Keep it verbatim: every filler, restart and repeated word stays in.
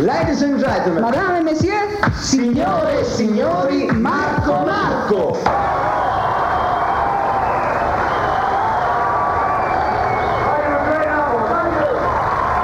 Ladies and gentlemen, Madame et Messieurs, signore e signori,